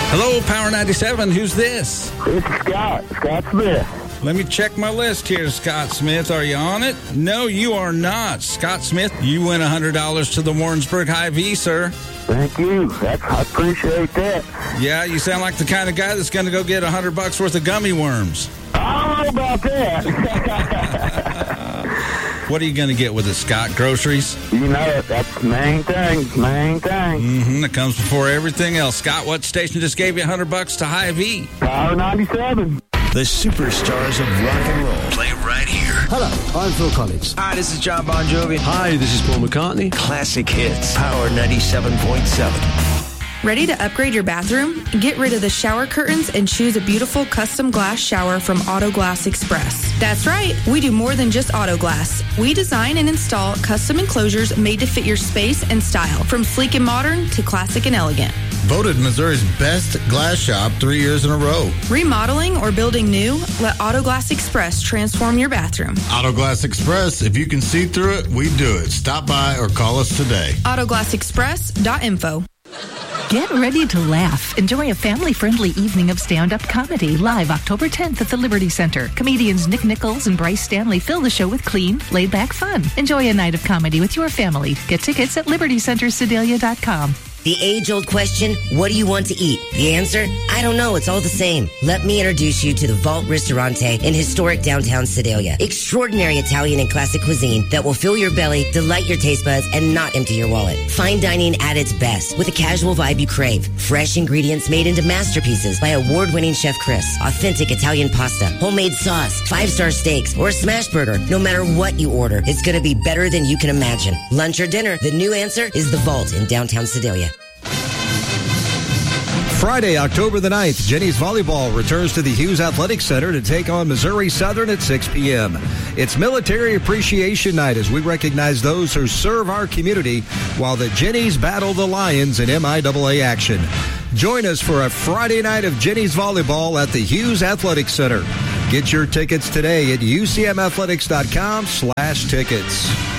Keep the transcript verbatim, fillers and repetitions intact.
Hello, Power ninety-seven. Who's this? This is Scott. Scott Smith. Let me check my list here, Scott Smith. Are you on it? No, you are not. Scott Smith, you win one hundred dollars to the Warrensburg Hy-Vee, sir. Thank you. That's, I appreciate that. Yeah, you sound like the kind of guy that's going to go get one hundred bucks worth of gummy worms. I don't know about that. What are you going to get with it, Scott? Groceries? You know it. That's the main thing. Main thing. Mm-hmm. It comes before everything else. Scott, what station just gave you one hundred bucks to Hy-Vee? Power ninety-seven. The superstars of rock and roll play right here. Hello, I'm Phil Collins. Hi, this is John Bon Jovi. Hi, this is Paul McCartney. Classic hits. Power ninety-seven point seven. Ready to upgrade your bathroom? Get rid of the shower curtains and choose a beautiful custom glass shower from Auto Glass Express. That's right, we do more than just auto glass. We design and install custom enclosures made to fit your space and style, from sleek and modern to classic and elegant. Voted Missouri's best glass shop three years in a row. Remodeling or building new? Let Auto Glass Express transform your bathroom. Auto Glass Express, if you can see through it, we do it. Stop by or call us today. auto glass express dot info. Get ready to laugh. Enjoy a family-friendly evening of stand-up comedy live October tenth at the Liberty Center. Comedians Nick Nichols and Bryce Stanley fill the show with clean, laid-back fun. Enjoy a night of comedy with your family. Get tickets at liberty center sedalia dot com. The age-old question, what do you want to eat? The answer? I don't know. It's all the same. Let me introduce you to the Vault Ristorante in historic downtown Sedalia. Extraordinary Italian and classic cuisine that will fill your belly, delight your taste buds, and not empty your wallet. Fine dining at its best with a casual vibe you crave. Fresh ingredients made into masterpieces by award-winning Chef Chris. Authentic Italian pasta, homemade sauce, five-star steaks, or a smash burger. No matter what you order, it's going to be better than you can imagine. Lunch or dinner, the new answer is the Vault in downtown Sedalia. Friday, October the ninth, Jenny's Volleyball returns to the Hughes Athletic Center to take on Missouri Southern at six p.m. It's Military Appreciation Night as we recognize those who serve our community while the Jennies battle the Lions in M I A A action. Join us for a Friday night of Jenny's Volleyball at the Hughes Athletic Center. Get your tickets today at u c m athletics dot com slash tickets.